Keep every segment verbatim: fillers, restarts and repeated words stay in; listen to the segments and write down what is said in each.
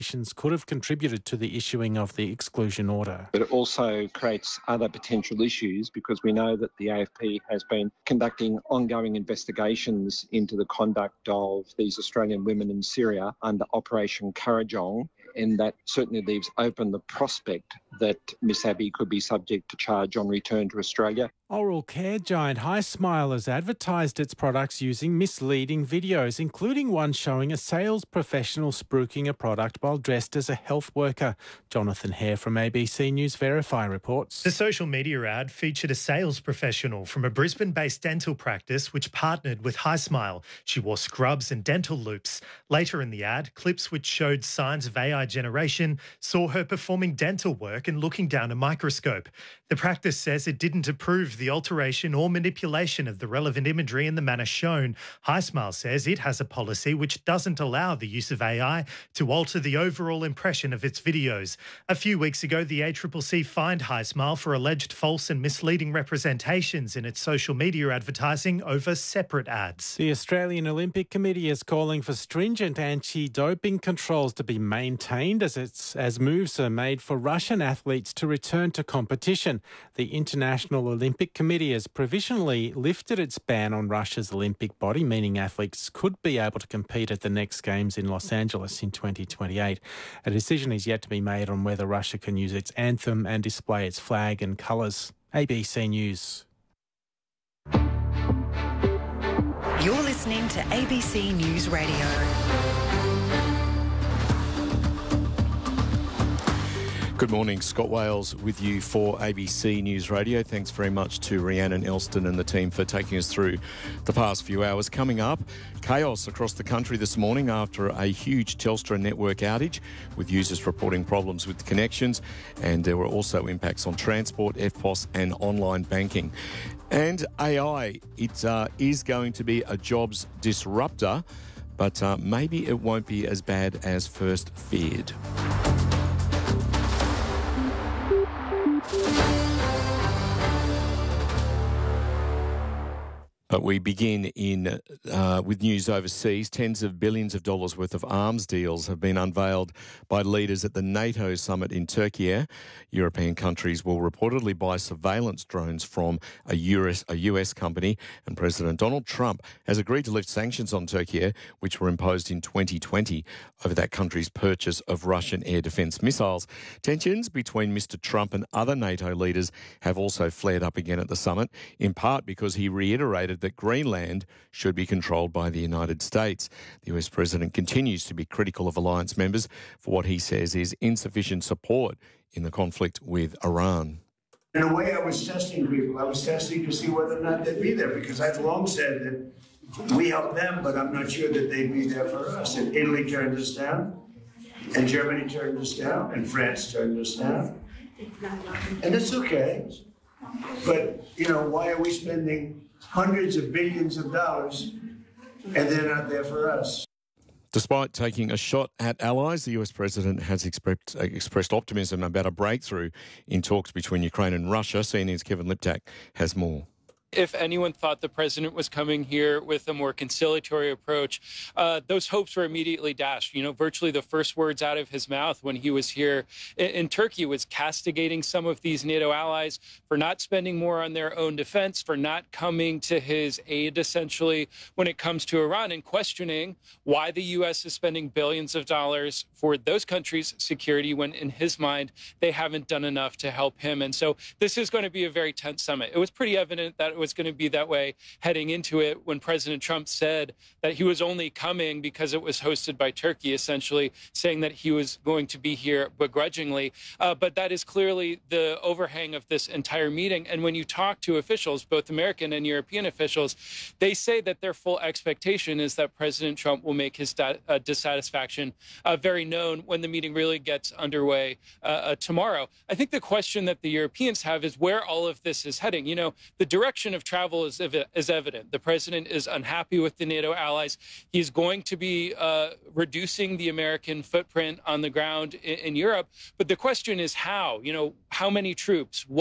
could have contributed to the issuing of the exclusion order. But it also creates other potential issues because we know that the A F P has been conducting ongoing investigations into the conduct of these Australian women in Syria under Operation Kurrajong, and that certainly leaves open the prospect that Miss Abbey could be subject to charge on return to Australia. Oral care giant HiSmile has advertised its products using misleading videos, including one showing a sales professional spruiking a product while dressed as a health worker. Jonathan Hare from A B C News Verify reports. The social media ad featured a sales professional from a Brisbane-based dental practice which partnered with HiSmile. She wore scrubs and dental loops. Later in the ad, clips which showed signs of A I generation saw her performing dental work and looking down a microscope. The practice says it didn't approve the alteration or manipulation of the relevant imagery in the manner shown. HiSmile says it has a policy which doesn't allow the use of A I to alter the overall impression of its videos. A few weeks ago, the A C C C fined HiSmile for alleged false and misleading representations in its social media advertising over separate ads. The Australian Olympic Committee is calling for stringent anti-doping controls to be maintained as it's as moves are made for Russian athletes to return to competition. The International Olympic Committee has provisionally lifted its ban on Russia's Olympic body, meaning athletes could be able to compete at the next Games in Los Angeles in twenty twenty-eight. A decision is yet to be made on whether Russia can use its anthem and display its flag and colours. A B C News. You're listening to A B C News Radio. Good morning, Scott Wales with you for A B C News Radio. Thanks very much to Rhiannon Elston and the team for taking us through the past few hours. Coming up, chaos across the country this morning after a huge Telstra network outage, with users reporting problems with connections, and there were also impacts on transport, F P O S and online banking. And A I, it uh, is going to be a jobs disruptor, but uh, maybe it won't be as bad as first feared. But we begin in uh, with news overseas. Tens of billions of dollars worth of arms deals have been unveiled by leaders at the NATO summit in Turkey. European countries will reportedly buy surveillance drones from a U S, a U S company, and President Donald Trump has agreed to lift sanctions on Turkey, which were imposed in twenty twenty over that country's purchase of Russian air defence missiles. Tensions between Mister Trump and other NATO leaders have also flared up again at the summit, in part because he reiterated that Greenland should be controlled by the United States. The U S president continues to be critical of alliance members for what he says is insufficient support in the conflict with Iran. In a way, I was testing people. I was testing to see whether or not they'd be there, because I've long said that we help them, but I'm not sure that they'd be there for us. And Italy turned us down, and Germany turned us down, and France turned us down. And it's okay. But, you know, why are we spending hundreds of billions of dollars and they're not there for us? Despite taking a shot at allies, the U S president has expressed, expressed optimism about a breakthrough in talks between Ukraine and Russia. C N N's Kevin Liptak has more. If anyone thought the president was coming here with a more conciliatory approach, uh, those hopes were immediately dashed. You know, virtually the first words out of his mouth when he was here in, in Turkey was castigating some of these NATO allies for not spending more on their own defense, for not coming to his aid, essentially, when it comes to Iran, and questioning why the U S is spending billions of dollars for those countries' security when, in his mind, they haven't done enough to help him. And so this is going to be a very tense summit. It was pretty evident that it was going to be that way heading into it when President Trump said that he was only coming because it was hosted by Turkey, essentially saying that he was going to be here begrudgingly. Uh, but that is clearly the overhang of this entire meeting. And when you talk to officials, both American and European officials, they say that their full expectation is that President Trump will make his uh, dissatisfaction uh, very known when the meeting really gets underway uh, uh, tomorrow. I think the question that the Europeans have is where all of this is heading. You know, the direction of travel is, is evident. The president is unhappy with the NATO allies. He's going to be uh, reducing the American footprint on the ground in, in Europe. But the question is how, you know, how many troops, what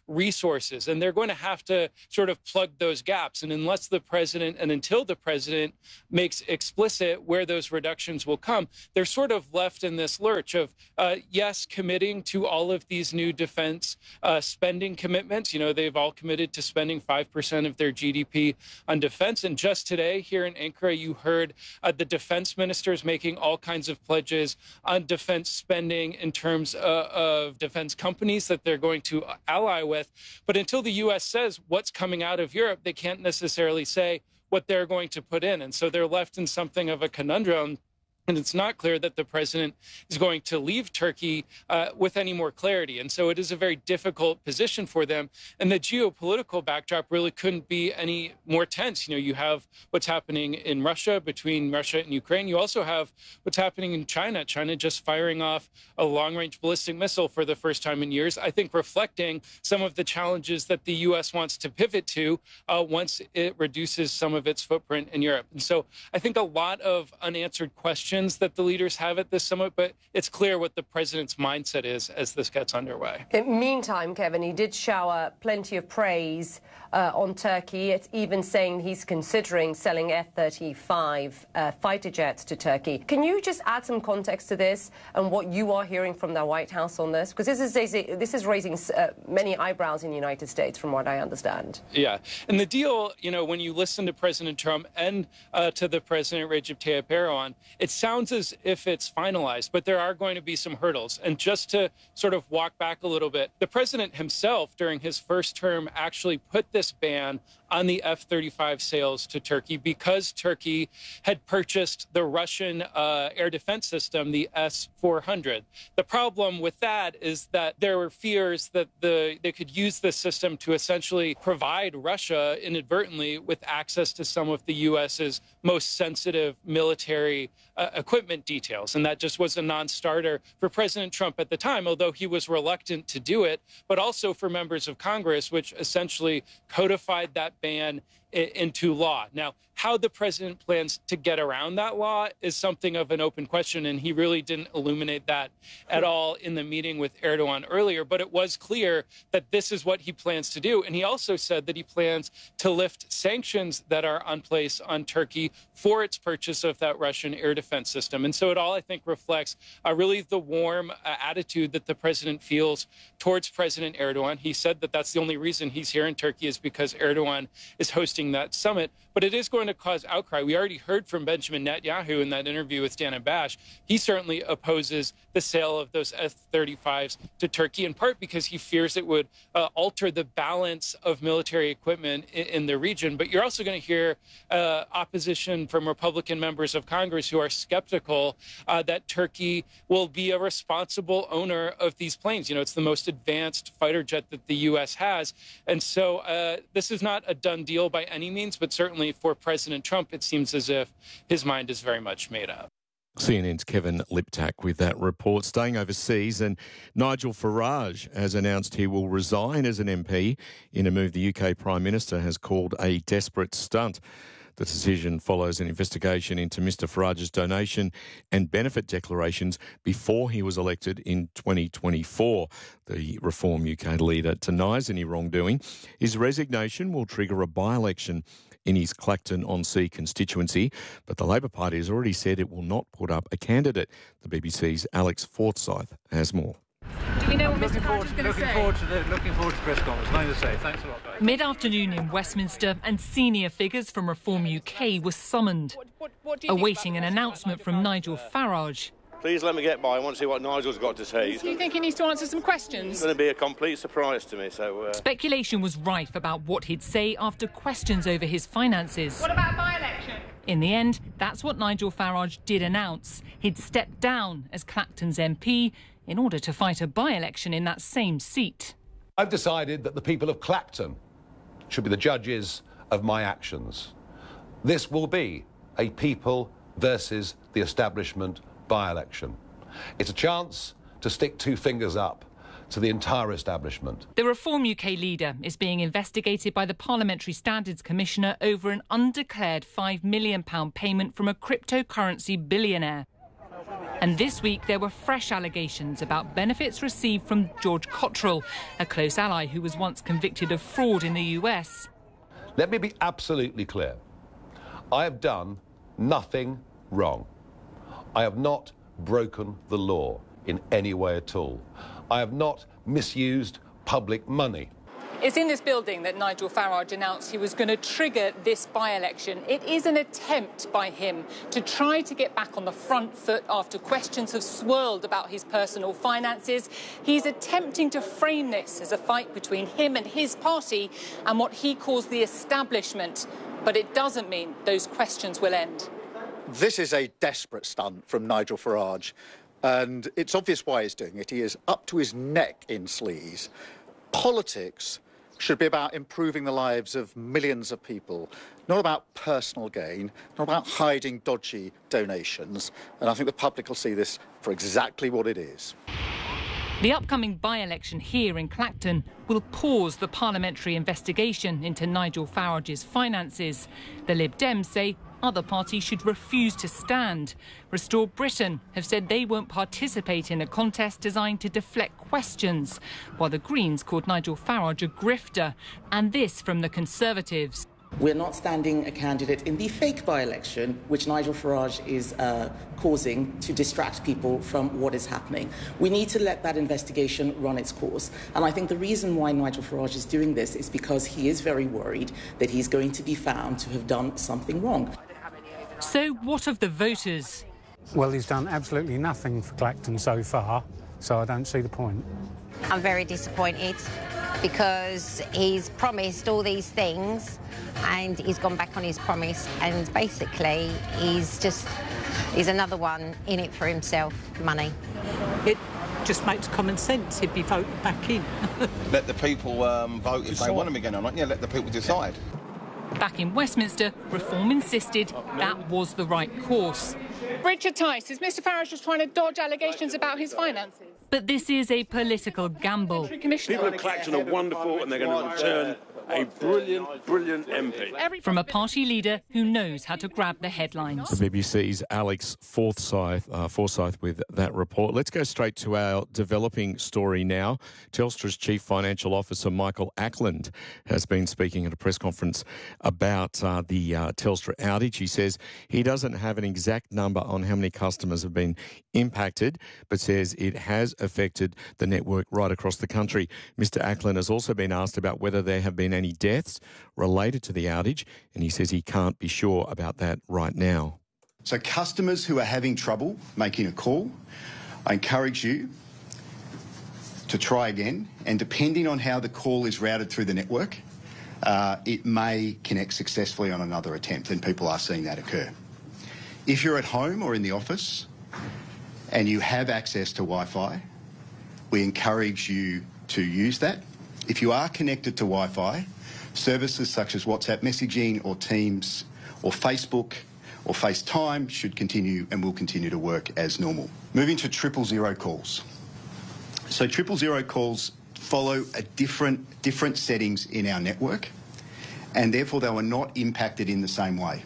resources, and they're going to have to sort of plug those gaps. And unless the president and until the president makes explicit where those reductions will come, they're sort of left in this lurch of, uh, yes, committing to all of these new defense uh, spending commitments. You know, they've all committed to spending five percent of their G D P on defense. And just today here in Ankara, you heard uh, the defense ministers making all kinds of pledges on defense spending in terms uh, of defense companies that they're going to ally with. But until the U S says what's coming out of Europe, they can't necessarily say what they're going to put in. And so they're left in something of a conundrum. And it's not clear that the president is going to leave Turkey uh, with any more clarity. And so it is a very difficult position for them. And the geopolitical backdrop really couldn't be any more tense. You know, you have what's happening in Russia, between Russia and Ukraine. You also have what's happening in China. China just firing off a long-range ballistic missile for the first time in years, I think reflecting some of the challenges that the U S wants to pivot to uh, once it reduces some of its footprint in Europe. And so I think a lot of unanswered questions that the leaders have at this summit, but it's clear what the president's mindset is as this gets underway. In meantime, Kevin, he did shower plenty of praise uh, on Turkey. It's even saying he's considering selling F thirty-five uh, fighter jets to Turkey. Can you just add some context to this and what you are hearing from the White House on this? Because this is raising, this is raising uh, many eyebrows in the United States, from what I understand. Yeah, and the deal, you know, when you listen to President Trump and uh, to the President Recep Tayyip Erdogan, it sounds as if it's finalized, but there are going to be some hurdles. And just to sort of walk back a little bit, the president himself during his first term actually put this ban on the F thirty-five sales to Turkey because Turkey had purchased the Russian uh, air defense system, the S four hundred. The problem with that is that there were fears that the they could use this system to essentially provide Russia inadvertently with access to some of the U S's most sensitive military uh, equipment details. And that just was a non-starter for President Trump at the time, although he was reluctant to do it, but also for members of Congress, which essentially codified that ban into law. Now, how the president plans to get around that law is something of an open question, and he really didn't illuminate that at all in the meeting with Erdogan earlier, but it was clear that this is what he plans to do. And he also said that he plans to lift sanctions that are on place on Turkey for its purchase of that Russian air defense system. And so it all, I think, reflects uh, really the warm uh, attitude that the president feels towards President Erdogan. He said that that's the only reason he's here in Turkey is because Erdogan is hosting that summit, but it is going to cause outcry. We already heard from Benjamin Netanyahu in that interview with Dana Bash. He certainly opposes the sale of those F thirty-fives to Turkey, in part because he fears it would uh, alter the balance of military equipment in, in the region. But you're also going to hear uh, opposition from Republican members of Congress who are skeptical uh, that Turkey will be a responsible owner of these planes. You know, it's the most advanced fighter jet that the U S has. And so uh, this is not a done deal by any means, but certainly for President Trump, it seems as if his mind is very much made up. C N N's Kevin Liptak with that report. Staying overseas, and Nigel Farage has announced he will resign as an M P in a move the U K Prime Minister has called a desperate stunt. The decision follows an investigation into Mr Farage's donation and benefit declarations before he was elected in twenty twenty-four. The Reform U K leader denies any wrongdoing. His resignation will trigger a by-election in his Clacton-on-Sea constituency, but the Labor Party has already said it will not put up a candidate. The B B C's Alex Forsyth has more. Do we know what Mr Farage is going to say? Forward to the, looking forward to the press conference. Nothing to say. Thanks a lot, guys. Mid-afternoon in Westminster, and senior figures from Reform U K were summoned, what, what, what awaiting an announcement from Nigel Farage. Please let me get by. I want to see what Nigel's got to say. Do you think he needs to answer some questions? It's going to be a complete surprise to me. So uh... Speculation was rife about what he'd say after questions over his finances. What about by-election? In the end, that's what Nigel Farage did announce. He'd stepped down as Clacton's M P in order to fight a by-election in that same seat. I've decided that the people of Clacton should be the judges of my actions. This will be a people versus the establishment by-election. It's a chance to stick two fingers up to the entire establishment. The Reform U K leader is being investigated by the Parliamentary Standards Commissioner over an undeclared five million pounds payment from a cryptocurrency billionaire. And this week there were fresh allegations about benefits received from George Cottrell, a close ally who was once convicted of fraud in the U S. Let me be absolutely clear. I have done nothing wrong. I have not broken the law in any way at all. I have not misused public money. It's in this building that Nigel Farage announced he was going to trigger this by-election. It is an attempt by him to try to get back on the front foot after questions have swirled about his personal finances. He's attempting to frame this as a fight between him and his party and what he calls the establishment. But it doesn't mean those questions will end. This is a desperate stunt from Nigel Farage, and it's obvious why he's doing it. He is up to his neck in sleaze. Politics should be about improving the lives of millions of people, not about personal gain, not about hiding dodgy donations. And I think the public will see this for exactly what it is. The upcoming by-election here in Clacton will pause the parliamentary investigation into Nigel Farage's finances. The Lib Dems say other parties should refuse to stand. Restore Britain have said they won't participate in a contest designed to deflect questions, while the Greens called Nigel Farage a grifter. And this from the Conservatives. We're not standing a candidate in the fake by-election, which Nigel Farage is uh, causing to distract people from what is happening. We need to let that investigation run its course. And I think the reason why Nigel Farage is doing this is because he is very worried that he's going to be found to have done something wrong. So what of the voters? Well, he's done absolutely nothing for Clacton so far, so I don't see the point. I'm very disappointed because he's promised all these things and he's gone back on his promise, and basically he's just he's another one in it for himself, money. It just makes common sense he'd be voted back in. Let the people um, vote if Decide. they want him again or not. Yeah, let the people decide. Back in Westminster, Reform insisted that was the right course. Richard Tice, is Mr Farage just trying to dodge allegations about his finances? But this is a political gamble. People of Clacton are wonderful and they're going to return a brilliant, brilliant M P. From a party leader who knows how to grab the headlines. The B B C's Alex Forsyth, uh, Forsyth with that report. Let's go straight to our developing story now. Telstra's Chief Financial Officer Michael Ackland has been speaking at a press conference about uh, the uh, Telstra outage. He says he doesn't have an exact number on how many customers have been impacted, but says it has affected the network right across the country. Mister Ackland has also been asked about whether there have been any deaths related to the outage, and he says he can't be sure about that right now. So customers who are having trouble making a call, I encourage you to try again, and depending on how the call is routed through the network, uh, it may connect successfully on another attempt, and people are seeing that occur. If you're at home or in the office and you have access to Wi-Fi, we encourage you to use that. If you are connected to Wi-Fi, services such as WhatsApp messaging or Teams or Facebook or FaceTime should continue and will continue to work as normal. Moving to triple zero calls. So triple zero calls follow a different, different settings in our network, and therefore they were not impacted in the same way.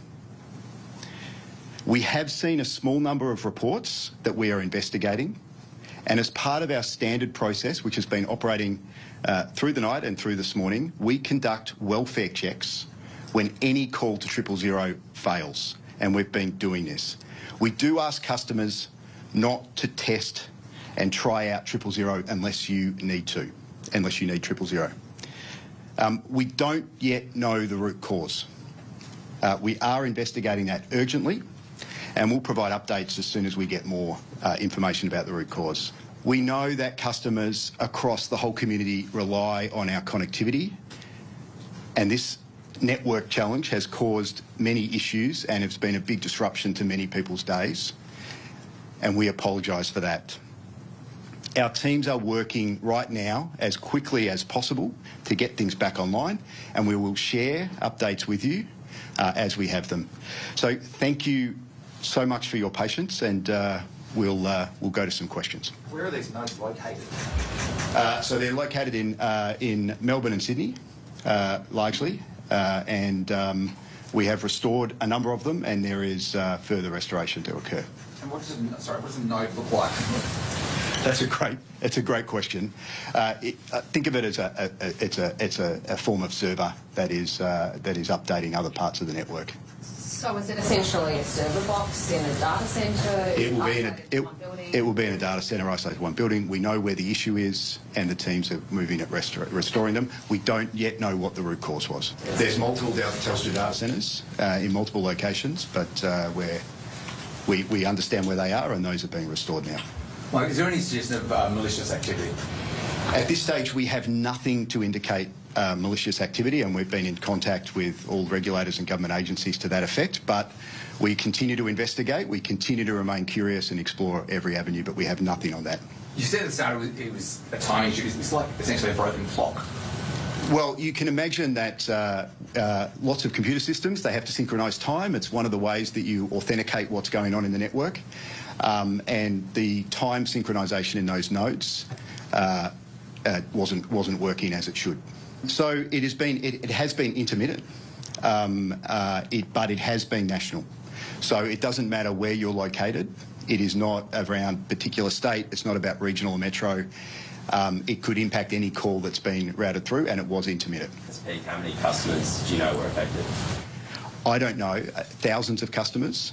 We have seen a small number of reports that we are investigating, and as part of our standard process, which has been operating uh, through the night and through this morning, we conduct welfare checks when any call to triple zero fails, and we've been doing this. We do ask customers not to test and try out triple zero unless you need to, unless you need triple zero. Um, we don't yet know the root cause. Uh, we are investigating that urgently, and we'll provide updates as soon as we get more uh, information about the root cause. We know that customers across the whole community rely on our connectivity, and this network challenge has caused many issues and it's been a big disruption to many people's days, and we apologise for that. Our teams are working right now as quickly as possible to get things back online, and we will share updates with you uh, as we have them. So thank you so much for your patience, and uh, we'll uh, we'll go to some questions. Where are these nodes located? Uh, so they're located in uh, in Melbourne and Sydney, uh, largely, uh, and um, we have restored a number of them, and there is uh, further restoration to occur. And what does a, sorry, what does a node look like? That's a great. It's a great question. Uh, it, uh, think of it as a, a, a it's a it's a, a form of server that is uh, that is updating other parts of the network. So is it essentially a server box in a data centre? It will be in a it, it will be in a data centre isolated to one building. We know where the issue is, and the teams are moving at restor- restoring them. We don't yet know what the root cause was. There's multiple Telstra data centres uh, in multiple locations, but uh, where we we understand where they are, and those are being restored now. Well, is there any suggestion of uh, malicious activity? At this stage, we have nothing to indicate uh, malicious activity, and we've been in contact with all regulators and government agencies to that effect. But we continue to investigate. We continue to remain curious and explore every avenue, but we have nothing on that. You said at the start it was, it was a timing issue. It's like essentially a broken clock. Well, you can imagine that uh, uh, lots of computer systems, they have to synchronise time. It's one of the ways that you authenticate what's going on in the network. Um, and the time synchronisation in those nodes uh, uh, wasn't wasn't working as it should. So it has been it, it has been intermittent, um, uh, it, but it has been national. So it doesn't matter where you're located. It is not around particular state. It's not about regional or metro. Um, it could impact any call that's been routed through, and it was intermittent. How many customers do you know were affected? I don't know. Uh, thousands of customers.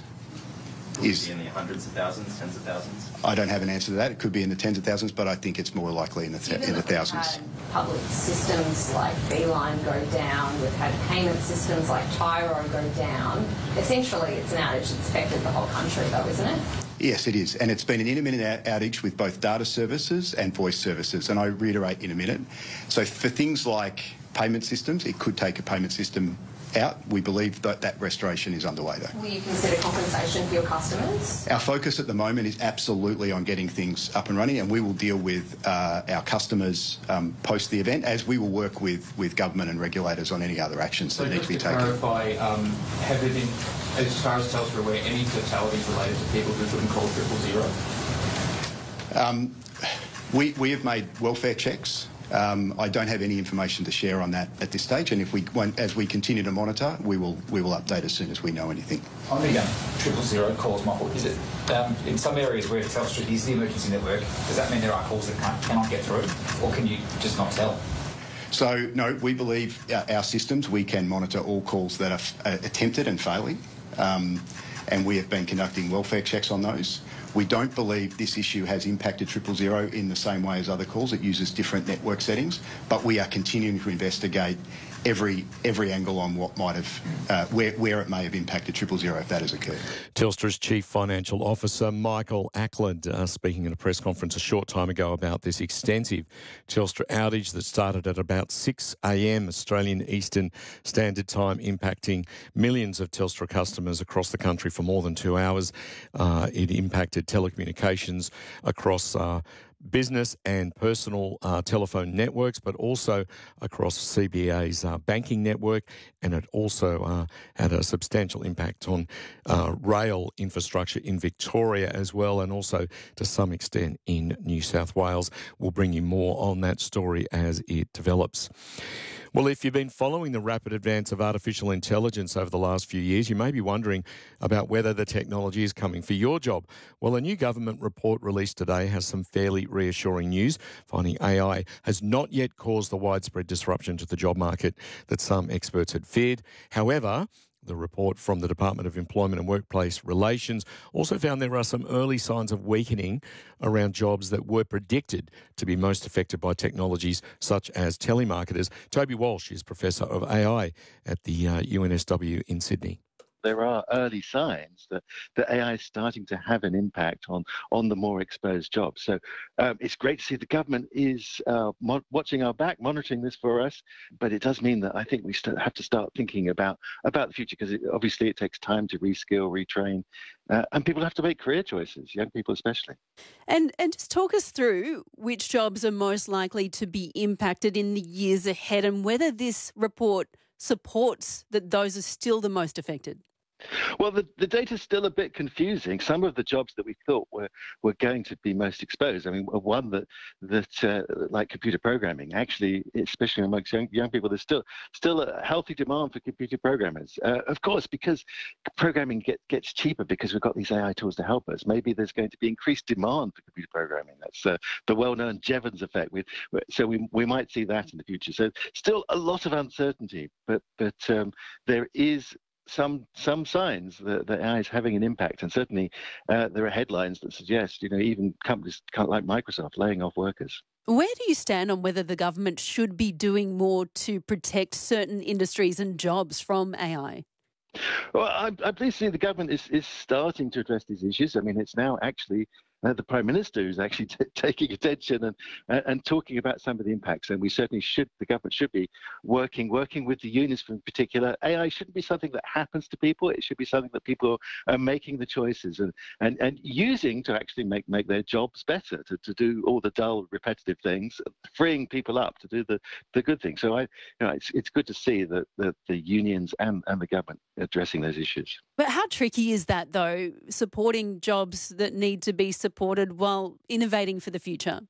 Is in the hundreds of thousands, tens of thousands? I don't have an answer to that. It could be in the tens of thousands, but I think it's more likely in the, th- in the thousands. We've had public systems like Beeline go down. We've had payment systems like Tyro go down. Essentially, it's an outage that's affected the whole country, though, isn't it? Yes, it is. And it's been an intermittent outage with both data services and voice services. And I reiterate intermittent. So for things like payment systems, it could take a payment system out. We believe that that restoration is underway, though. Will you consider compensation for your customers? Our focus at the moment is absolutely on getting things up and running, and we will deal with uh, our customers um, post the event, as we will work with, with government and regulators on any other actions so that need to be taken. So just to clarify, um, have there been, as far as Telstra aware, any fatalities related to people who couldn't call triple zero? Um, we, we have made welfare checks. Um, I don't have any information to share on that at this stage, and if we, as we continue to monitor, we will we will update as soon as we know anything. On the um, triple zero calls, Michael, is it um, in some areas where Telstra is the emergency network? Does that mean there are calls that can't, cannot get through, or can you just not tell? So no, we believe our, our systems. We can monitor all calls that are uh, attempted and failing, um, and we have been conducting welfare checks on those. We don't believe this issue has impacted triple zero in the same way as other calls. It uses different network settings, but we are continuing to investigate every every angle on what might have, uh, where, where it may have impacted triple zero if that has occurred. Telstra's Chief Financial Officer Michael Ackland uh, speaking at a press conference a short time ago about this extensive Telstra outage that started at about six a m Australian Eastern Standard Time, impacting millions of Telstra customers across the country for more than two hours. Uh, it impacted telecommunications across uh, business and personal uh, telephone networks, but also across C B A's uh, banking network, and it also uh, had a substantial impact on uh, rail infrastructure in Victoria as well, and also to some extent in New South Wales. We'll bring you more on that story as it develops. Well, if you've been following the rapid advance of artificial intelligence over the last few years, you may be wondering about whether the technology is coming for your job. Well, a new government report released today has some fairly reassuring news, finding A I has not yet caused the widespread disruption to the job market that some experts had feared. However, the report from the Department of Employment and Workplace Relations also found there are some early signs of weakening around jobs that were predicted to be most affected by technologies such as telemarketers. Toby Walsh is Professor of A I at the uh, U N S W in Sydney. There are early signs that, that A I is starting to have an impact on, on the more exposed jobs. So um, it's great to see the government is uh, mo- watching our back, monitoring this for us. But it does mean that I think we st- have to start thinking about, about the future, because it, obviously it takes time to reskill, retrain, uh, and people have to make career choices, young people especially. And, and just talk us through which jobs are most likely to be impacted in the years ahead, and whether this report supports that those are still the most affected. Well, the, the data's still a bit confusing. Some of the jobs that we thought were, were going to be most exposed, I mean, one that, that uh, like computer programming, actually, especially amongst young, young people, there's still still a healthy demand for computer programmers. Uh, of course, because programming get, gets cheaper because we've got these A I tools to help us. Maybe there's going to be increased demand for computer programming. That's uh, the well-known Jevons effect. We, so we, we might see that in the future. So still a lot of uncertainty, but, but um, there is some some signs that, that A I is having an impact, and certainly uh, there are headlines that suggest, you know, even companies like Microsoft laying off workers. Where do you stand on whether the government should be doing more to protect certain industries and jobs from A I? Well, I'm, I'm pleased to see the government is, is starting to address these issues. I mean, it's now actually Uh, the Prime Minister who's actually t- taking attention and, and and talking about some of the impacts. And we certainly should, the government should be working working with the unions in particular. A I shouldn't be something that happens to people. It should be something that people are making the choices and, and, and using to actually make, make their jobs better, to, to do all the dull, repetitive things, freeing people up to do the, the good things. So I, you know, it's, it's good to see that, that the unions and, and the government addressing those issues. But how tricky is that, though, supporting jobs that need to be supported while innovating for the future?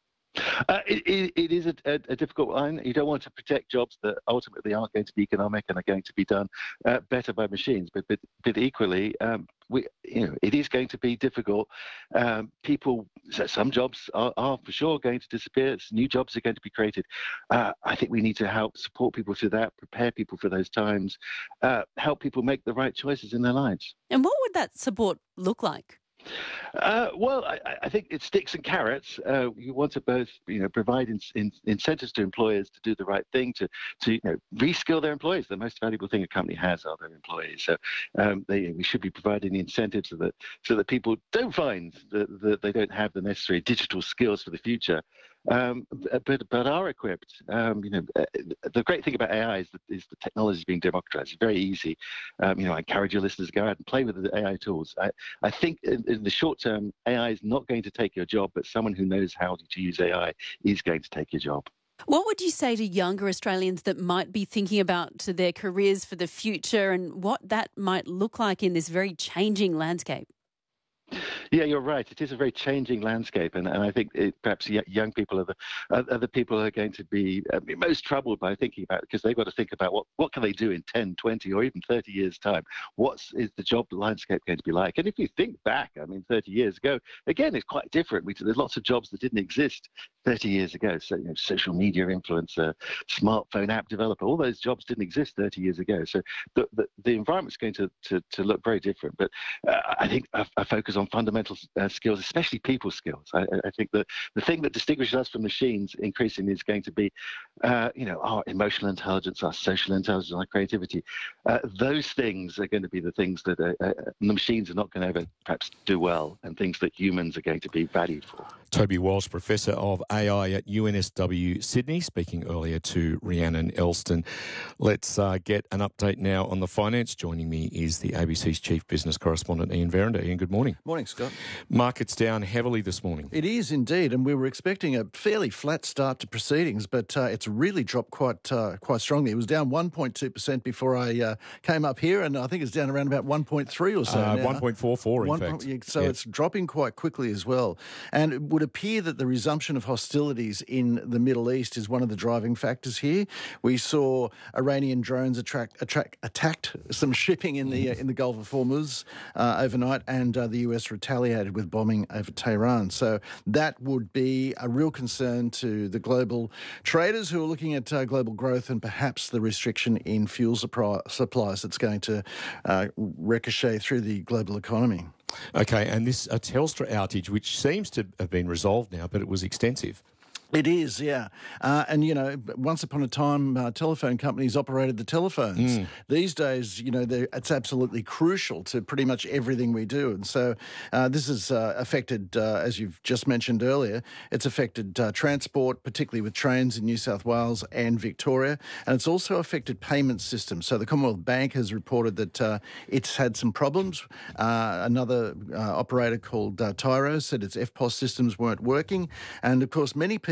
Uh, it, it, it is a, a, a difficult line. You don't want to protect jobs that ultimately aren't going to be economic and are going to be done uh, better by machines. But but, but equally, um, we you know it is going to be difficult. Um, people, some jobs are, are for sure going to disappear. New jobs are going to be created. Uh, I think we need to help support people through that, prepare people for those times, uh, help people make the right choices in their lives. And what would that support look like? Uh, well, I, I think it's sticks and carrots. Uh, you want to both, you know, provide in, in, incentives to employers to do the right thing, to, to you know, reskill their employees. The most valuable thing a company has are their employees. So um, they, we should be providing the incentives so that so that people don't find that, that they don't have the necessary digital skills for the future. Um, but but are equipped. Um, you know, the great thing about A I is that is the technology is being democratized. It's very easy. Um, you know, I encourage your listeners to go out and play with the A I tools. I, I think in, in the short term, A I is not going to take your job, but someone who knows how to use A I is going to take your job. What would you say to younger Australians that might be thinking about their careers for the future and what that might look like in this very changing landscape? Yeah, you're right. It is a very changing landscape, and, and I think it, perhaps young people are the are, are the people who are going to be uh, most troubled by thinking about it, because they've got to think about what, what can they do in ten, twenty, or even thirty years' time. What is the job landscape going to be like? And if you think back, I mean, thirty years ago, again, it's quite different. We, there's lots of jobs that didn't exist thirty years ago. So, you know, social media influencer, smartphone app developer, all those jobs didn't exist thirty years ago. So the the, the environment's going to, to, to look very different. But uh, I think a, a focus on fundamental uh, skills, especially people skills. I, I think that the thing that distinguishes us from machines increasingly is going to be, uh, you know, our emotional intelligence, our social intelligence, our creativity. Uh, those things are going to be the things that uh, uh, the machines are not going to ever perhaps do well, and things that humans are going to be valued for. Toby Walsh, Professor of A I at U N S W Sydney, speaking earlier to Rhiannon Elston. Let's uh, get an update now on the finance. Joining me is the A B C's Chief Business Correspondent, Ian Verrinder. Ian, good morning. Morning, Scott. Markets down heavily this morning. It is indeed, and we were expecting a fairly flat start to proceedings, but uh, it's really dropped quite uh, quite strongly. It was down one point two percent before I uh, came up here, and I think it's down around about one point three or so uh, now. one point four four, in one fact. Point, so yeah. It's dropping quite quickly as well. And it would appear that the resumption of hostilities in the Middle East is one of the driving factors here. We saw Iranian drones attract, attract, attacked some shipping in the uh, in the Gulf of Hormuz uh, overnight, and uh, the U S retaliated with bombing over Tehran. So that would be a real concern to the global traders who are looking at uh, global growth and perhaps the restriction in fuel supply, supplies that's going to uh, ricochet through the global economy. Okay, and this a Telstra outage, which seems to have been resolved now, but it was extensive. It is, yeah. Uh, and, you know, once upon a time, uh, telephone companies operated the telephones. Mm. These days, you know, it's absolutely crucial to pretty much everything we do. And so uh, this has uh, affected, uh, as you've just mentioned earlier, it's affected uh, transport, particularly with trains in New South Wales and Victoria. And it's also affected payment systems. So the Commonwealth Bank has reported that uh, it's had some problems. Uh, another uh, operator called uh, Tyro said its F P O S systems weren't working. And, of course, many people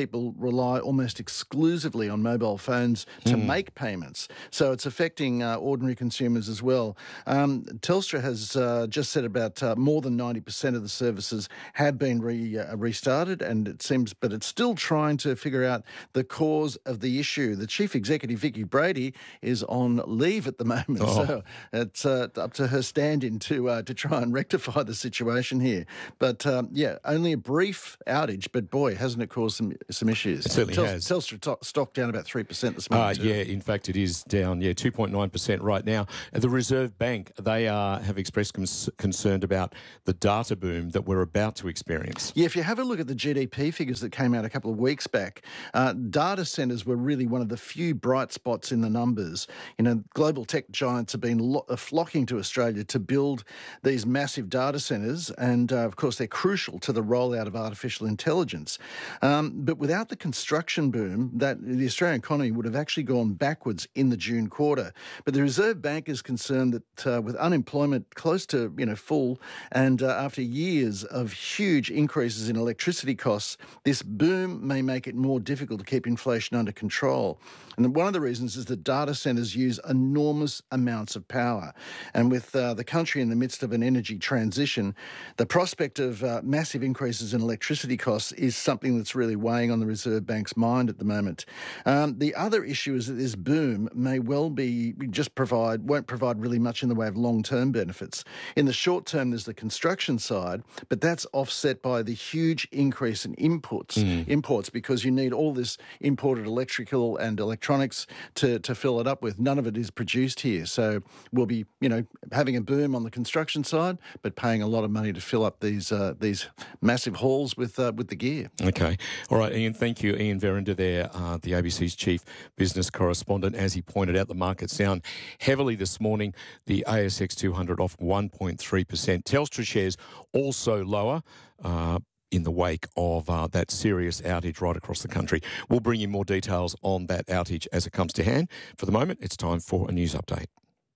people rely almost exclusively on mobile phones to Mm. make payments. So it's affecting uh, ordinary consumers as well. Um, Telstra has uh, just said about uh, more than ninety percent of the services have been re, uh, restarted, and it seems, but it's still trying to figure out the cause of the issue. The chief executive, Vicky Brady, is on leave at the moment, Oh. so it's uh, up to her stand-in to uh, to try and rectify the situation here. But um, yeah, only a brief outage, but boy, hasn't it caused some some issues? It certainly Tel- has. Telstra to- stock down about three percent this morning. Uh, too. yeah, in fact, it is down, yeah, two point nine percent right now. The Reserve Bank, they are, have expressed cons- concern about the data boom that we're about to experience. Yeah, if you have a look at the G D P figures that came out a couple of weeks back, uh, data centres were really one of the few bright spots in the numbers. You know, global tech giants have been lo- flocking to Australia to build these massive data centres, and uh, of course they're crucial to the rollout of artificial intelligence. Um, but without the construction boom, that the Australian economy would have actually gone backwards in the June quarter. But the Reserve Bank is concerned that uh, with unemployment close to you know full, and uh, after years of huge increases in electricity costs, this boom may make it more difficult to keep inflation under control. And one of the reasons is that data centres use enormous amounts of power. And with uh, the country in the midst of an energy transition, the prospect of uh, massive increases in electricity costs is something that's really weighing on the Reserve Bank's mind at the moment. Um, the other issue is that this boom may well be just provide, won't provide really much in the way of long-term benefits. In the short term, there's the construction side, but that's offset by the huge increase in inputs, Mm. imports, because you need all this imported electrical and electronics to, to fill it up with. None of it is produced here. So we'll be, you know, having a boom on the construction side, but paying a lot of money to fill up these uh, these massive halls with uh, with the gear. Okay. All right, Ian, thank you. Ian Verinder there, uh, the A B C's chief business correspondent. As he pointed out, the market's down heavily this morning. The A S X two hundred off one point three percent. Telstra shares also lower. Uh, in the wake of uh, that serious outage right across the country. We'll bring you more details on that outage as it comes to hand. For the moment, it's time for a news update.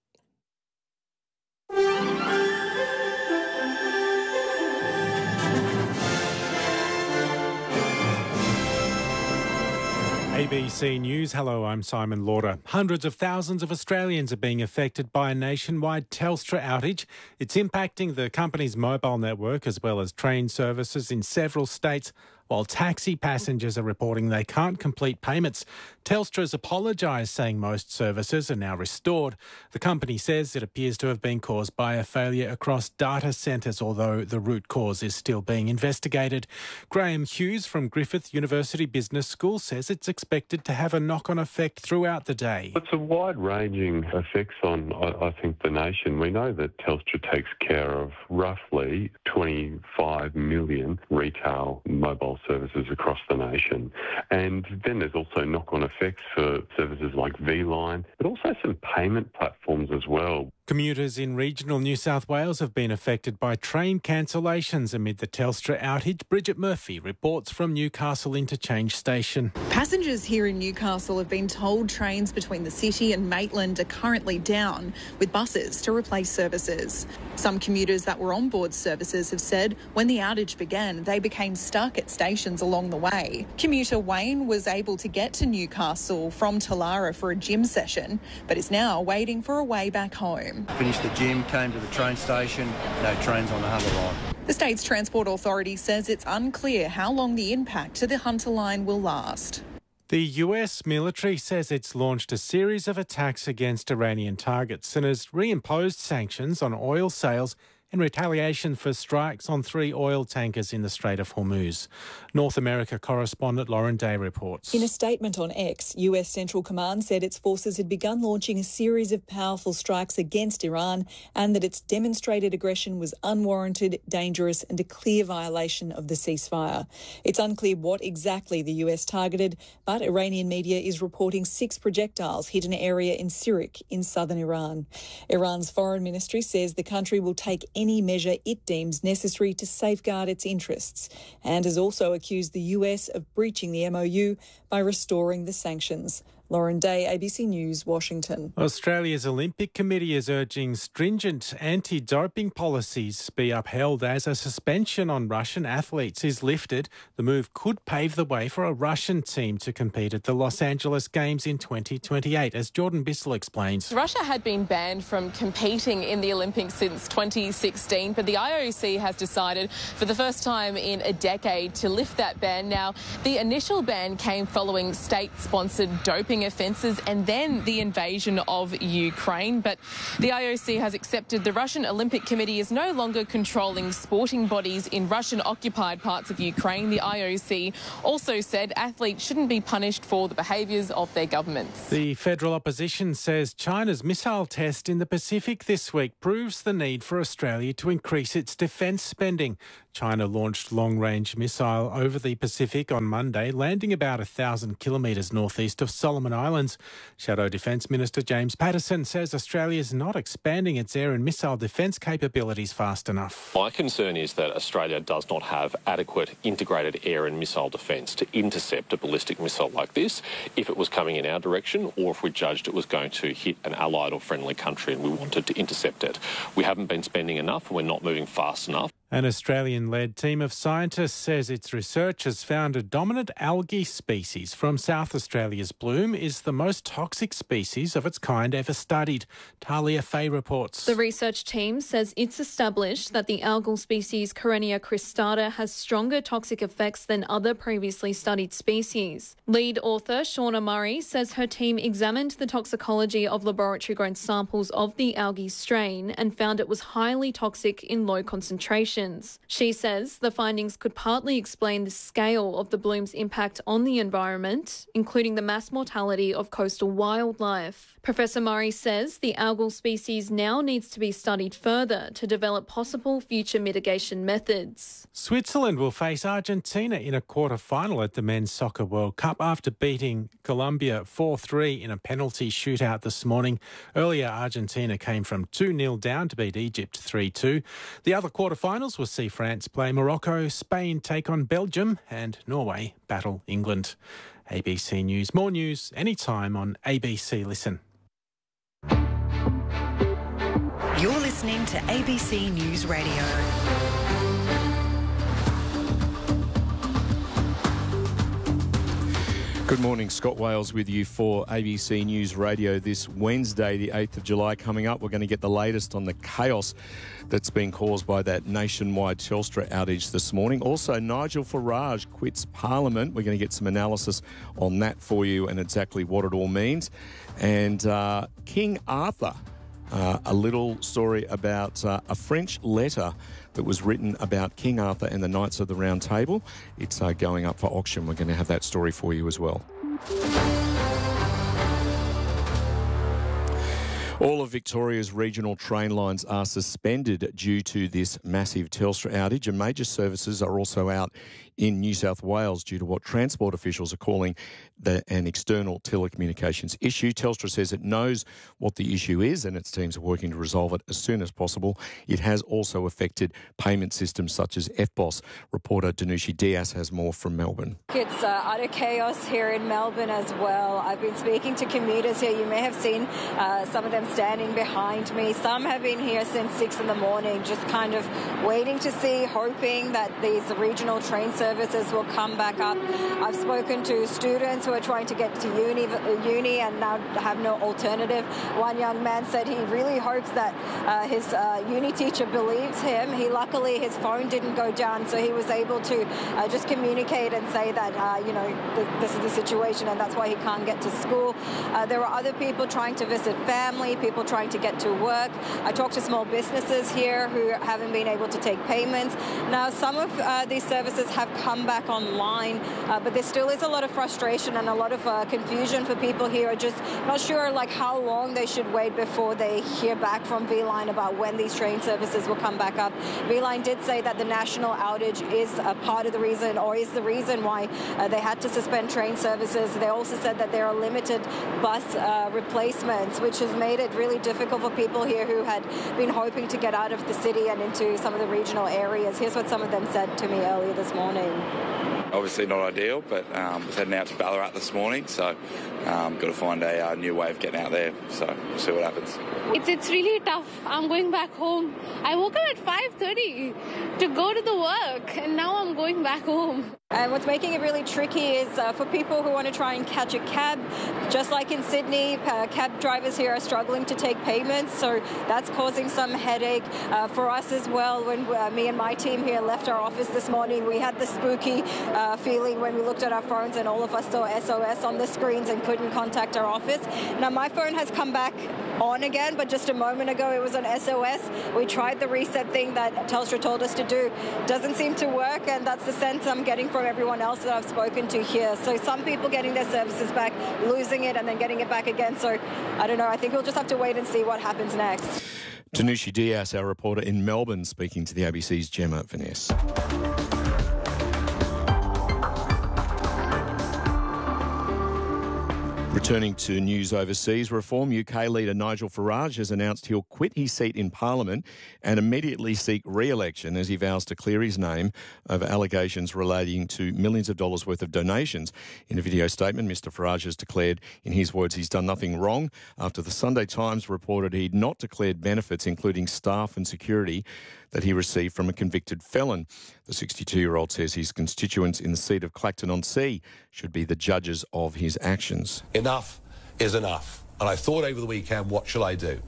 A B C News. Hello, I'm Simon Lauder. Hundreds of thousands of Australians are being affected by a nationwide Telstra outage. It's impacting the company's mobile network as well as train services in several states, while taxi passengers are reporting they can't complete payments. Telstra's apologised, saying most services are now restored. The company says it appears to have been caused by a failure across data centres, although the root cause is still being investigated. Graham Hughes from Griffith University Business School says it's expected to have a knock-on effect throughout the day. It's a wide-ranging effects on, I, I think, the nation. We know that Telstra takes care of roughly twenty-five million retail mobile services across the nation. And then there's also knock-on effects for services like V-Line, but also some payment platforms as well. Commuters in regional New South Wales have been affected by train cancellations amid the Telstra outage. Bridget Murphy reports from Newcastle Interchange Station. Passengers here in Newcastle have been told trains between the city and Maitland are currently down, with buses to replace services. Some commuters that were on board services have said when the outage began, they became stuck at stations along the way. Commuter Wayne was able to get to Newcastle from Talara for a gym session, but is now waiting for a way back home. Finished the gym, came to the train station, no trains on the Hunter line. The state's Transport Authority says it's unclear how long the impact to the Hunter line will last. The U S military says it's launched a series of attacks against Iranian targets and has reimposed sanctions on oil sales in retaliation for strikes on three oil tankers in the Strait of Hormuz. North America correspondent Lauren Day reports. In a statement on X, U S Central Command said its forces had begun launching a series of powerful strikes against Iran and that its demonstrated aggression was unwarranted, dangerous and a clear violation of the ceasefire. It's unclear what exactly the U S targeted, but Iranian media is reporting six projectiles hit an area in Sirik in southern Iran. Iran's foreign ministry says the country will take any measure it deems necessary to safeguard its interests, and has also accused the U S of breaching the M O U by restoring the sanctions. Lauren Day, A B C News, Washington. Australia's Olympic Committee is urging stringent anti-doping policies be upheld as a suspension on Russian athletes is lifted. The move could pave the way for a Russian team to compete at the Los Angeles Games in twenty twenty-eight, as Jordan Bissell explains. Russia had been banned from competing in the Olympics since twenty sixteen, but the I O C has decided for the first time in a decade to lift that ban. Now, the initial ban came following state-sponsored doping offences and then the invasion of Ukraine. But the I O C has accepted the Russian Olympic Committee is no longer controlling sporting bodies in Russian-occupied parts of Ukraine. The I O C also said athletes shouldn't be punished for the behaviours of their governments. The federal opposition says China's missile test in the Pacific this week proves the need for Australia to increase its defence spending. China launched long-range missile over the Pacific on Monday, landing about a thousand kilometres northeast of Solomon Islands. Shadow Defence Minister James Patterson says Australia is not expanding its air and missile defence capabilities fast enough. My concern is that Australia does not have adequate integrated air and missile defence to intercept a ballistic missile like this if it was coming in our direction or if we judged it was going to hit an allied or friendly country and we wanted to intercept it. We haven't been spending enough and we're not moving fast enough. An Australian-led team of scientists says its research has found a dominant algae species from South Australia's Bloom is the most toxic species of its kind ever studied. Talia Fay reports. The research team says it's established that the algal species Karenia cristata has stronger toxic effects than other previously studied species. Lead author Shauna Murray says her team examined the toxicology of laboratory-grown samples of the algae strain and found it was highly toxic in low concentrations. She says the findings could partly explain the scale of the bloom's impact on the environment, including the mass mortality of coastal wildlife. Professor Murray says the algal species now needs to be studied further to develop possible future mitigation methods. Switzerland will face Argentina in a quarter-final at the Men's Soccer World Cup after beating Colombia four three in a penalty shootout this morning. Earlier, Argentina came from two nil down to beat Egypt three two. The other quarter-finals will see France play Morocco, Spain take on Belgium and Norway battle England. A B C News. More news anytime on A B C Listen. You're listening to A B C News Radio. Good morning, Scott Wales with you for A B C News Radio this Wednesday, the eighth of July. Coming up, we're going to get the latest on the chaos that's been caused by that nationwide Telstra outage this morning. Also, Nigel Farage quits Parliament. We're going to get some analysis on that for you and exactly what it all means. And uh, King Arthur, uh, a little story about uh, a French letter that was written about King Arthur and the Knights of the Round Table. It's uh, going up for auction. We're going to have that story for you as well. All of Victoria's regional train lines are suspended due to this massive Telstra outage, and major services are also out in New South Wales due to what transport officials are calling the, an external telecommunications issue. Telstra says it knows what the issue is and its teams are working to resolve it as soon as possible. It has also affected payment systems such as F B O S. Reporter Danushi Diaz has more from Melbourne. It's uh, utter chaos here in Melbourne as well. I've been speaking to commuters here. You may have seen uh, some of them standing behind me. Some have been here since six in the morning, just kind of waiting to see, hoping that these regional train services will come back up. I've spoken to students who are trying to get to uni, uni and now have no alternative. One young man said he really hopes that uh, his uh, uni teacher believes him. He luckily, his phone didn't go down, so he was able to uh, just communicate and say that, uh, you know, th- this is the situation and that's why he can't get to school. Uh, there are other people trying to visit family, people trying to get to work. I talked to small businesses here who haven't been able to take payments. Now, some of uh, these services have come back online, uh, but there still is a lot of frustration and a lot of uh, confusion for people here, just not sure like how long they should wait before they hear back from V-Line about when these train services will come back up. V-Line did say that the national outage is a part of the reason, or is the reason why uh, they had to suspend train services. They also said that there are limited bus uh, replacements, which has made it really difficult for people here who had been hoping to get out of the city and into some of the regional areas. Here's what some of them said to me earlier this morning. obviously not ideal, but um, was heading out to Ballarat this morning, so um, got to find a uh, new way of getting out there. So we'll see what happens. It's it's really tough. I'm going back home. I woke up at five thirty to go to the work, and now I'm going back home. And what's making it really tricky is uh, for people who want to try and catch a cab, just like in Sydney, uh, cab drivers here are struggling to take payments, so that's causing some headache. Uh, for us as well, when uh, me and my team here left our office this morning, we had the spooky uh, feeling when we looked at our phones and all of us saw S O S on the screens and couldn't contact our office. Now, my phone has come back on again, but just a moment ago it was on S O S. We tried the reset thing that Telstra told us to do. Doesn't seem to work, and that's the sense I'm getting from everyone else that I've spoken to here. So some people getting their services back, losing it, and then getting it back again. So I don't know. I think we'll just have to wait and see what happens next. Tanushi Diaz, our reporter in Melbourne, speaking to the A B C's Gemma Vaness. Returning to news overseas, Reform U K leader Nigel Farage has announced he'll quit his seat in Parliament and immediately seek re-election as he vows to clear his name over allegations relating to millions of dollars worth of donations. In a video statement, Mr Farage has declared, in his words, he's done nothing wrong after the Sunday Times reported he'd not declared benefits, including staff and security, that he received from a convicted felon. The sixty-two-year-old says his constituents in the seat of Clacton-on-Sea should be the judges of his actions. Enough is enough. And I thought over the weekend, what shall I do?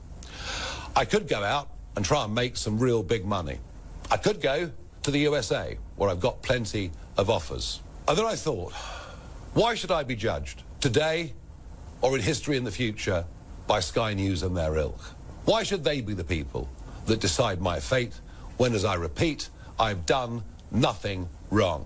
I could go out and try and make some real big money. I could go to the U S A, where I've got plenty of offers. And then I thought, why should I be judged today or in history in the future by Sky News and their ilk? Why should they be the people that decide my fate when, as I repeat, I've done nothing wrong?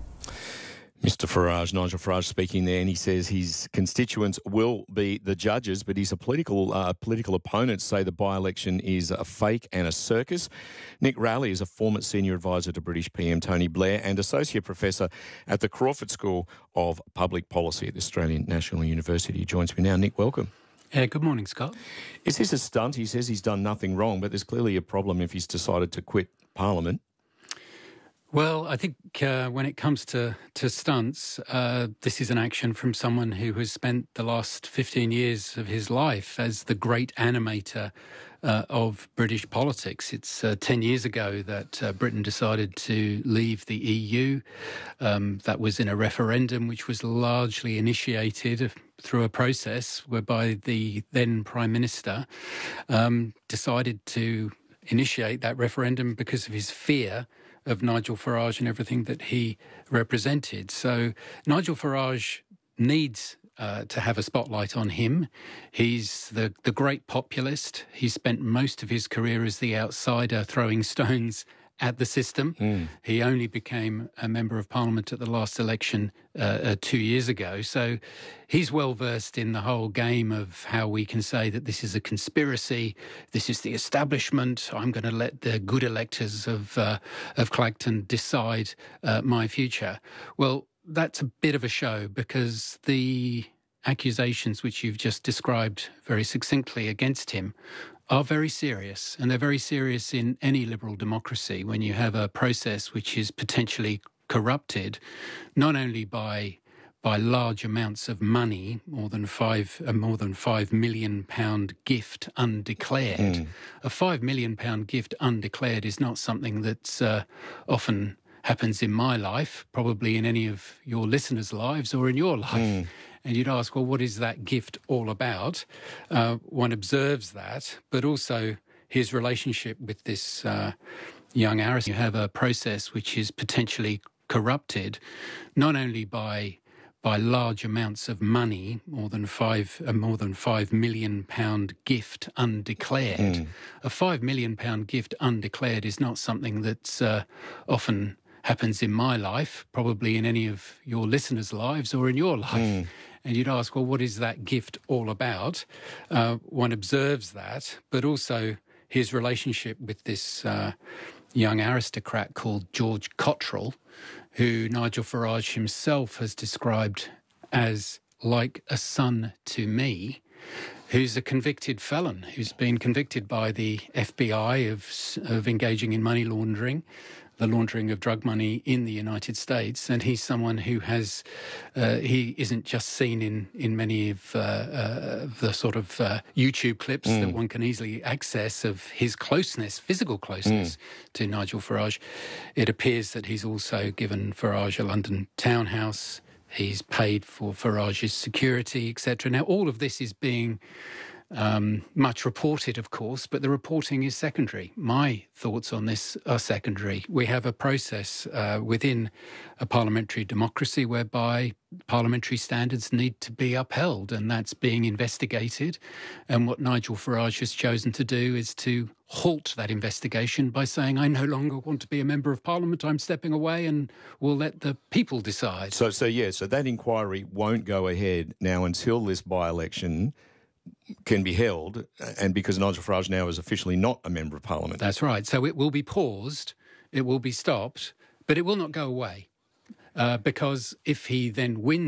Mister Farage, Nigel Farage speaking there, and he says his constituents will be the judges, but his political uh, political opponents say the by-election is a fake and a circus. Nick Rowley is a former senior advisor to British P M Tony Blair and associate professor at the Crawford School of Public Policy at the Australian National University. He joins me now. Nick, welcome. Yeah, good morning, Scott. Is this a stunt? He says he's done nothing wrong, but there's clearly a problem if he's decided to quit Parliament. Well, I think uh, when it comes to, to stunts, uh, this is an action from someone who has spent the last fifteen years of his life as the great animator uh, of British politics. It's uh, ten years ago that uh, Britain decided to leave the E U. Um, that was in a referendum which was largely initiated through a process whereby the then Prime Minister um, decided to initiate that referendum because of his fear of Nigel Farage and everything that he represented. So Nigel Farage needs uh, to have a spotlight on him. He's the, the great populist. He spent most of his career as the outsider throwing stones at the system. Mm. He only became a member of Parliament at the last election uh, uh, two years ago. So he's well versed in the whole game of how we can say that this is a conspiracy, this is the establishment, I'm going to let the good electors of, uh, of Clacton decide uh, my future. Well, that's a bit of a show because the accusations which you've just described very succinctly against him are very serious, and they're very serious in any liberal democracy when you have a process which is potentially corrupted, not only by by large amounts of money, more than five a more than five million pound gift undeclared. Mm. A five million pound gift undeclared is not something that's uh, often happens in my life, probably in any of your listeners' lives or in your life. Mm. And you'd ask, well, what is that gift all about? Uh, one observes that, but also his relationship with this uh, young aristocrat. You have a process which is potentially corrupted, not only by by large amounts of money, more than five a more than five million pound gift undeclared. Mm. A five million pound gift undeclared is not something that's uh, often happens in my life, probably in any of your listeners' lives or in your life. Mm. And you'd ask, well, what is that gift all about? Uh, one observes that, but also his relationship with this uh, young aristocrat called George Cottrell, who Nigel Farage himself has described as like a son to me, who's a convicted felon, who's been convicted by the F B I of, of engaging in money laundering, the laundering of drug money in the United States, and he's someone who has, uh, he isn't just seen in, in many of uh, uh, the sort of uh, YouTube clips mm. that one can easily access of his closeness, physical closeness mm. to Nigel Farage. It appears that he's also given Farage a London townhouse. He's paid for Farage's security, et cetera. Now, all of this is being Um, much reported, of course, but the reporting is secondary. My thoughts on this are secondary. We have a process uh, within a parliamentary democracy whereby parliamentary standards need to be upheld, and that's being investigated. And what Nigel Farage has chosen to do is to halt that investigation by saying, I no longer want to be a member of Parliament, I'm stepping away, and we'll let the people decide. So, so yeah, so that inquiry won't go ahead now until this by-election can be held, and because Nigel Farage now is officially not a member of Parliament. That's right. So it will be paused, it will be stopped, but it will not go away, uh, because if he then wins